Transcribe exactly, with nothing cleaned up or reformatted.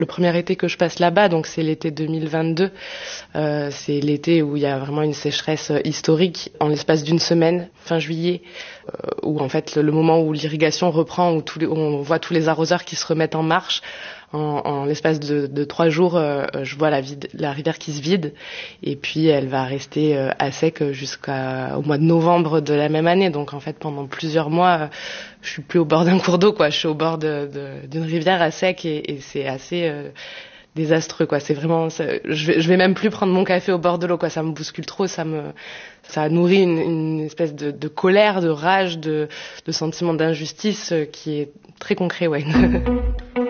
Le premier été que je passe là-bas, donc c'est l'été deux mille vingt-deux, euh, c'est l'été où il y a vraiment une sécheresse historique. En l'espace d'une semaine, fin juillet, euh, où en fait le, le moment où l'irrigation reprend, où, tous les, où on voit tous les arroseurs qui se remettent en marche, en, en l'espace de, de trois jours, euh, je vois la, vide, la rivière qui se vide, et puis elle va rester euh, à sec jusqu'au mois de novembre de la même année. Donc en fait pendant plusieurs mois, euh, je suis plus au bord d'un cours d'eau, quoi. Je suis au bord de, de, d'une rivière à sec, et, et c'est assez euh, désastreux, quoi. C'est vraiment, ça, je vais, je vais même plus prendre mon café au bord de l'eau, quoi. Ça me bouscule trop, ça me, ça nourrit une, une espèce de, de colère, de rage, de, de sentiment d'injustice qui est très concret, ouais.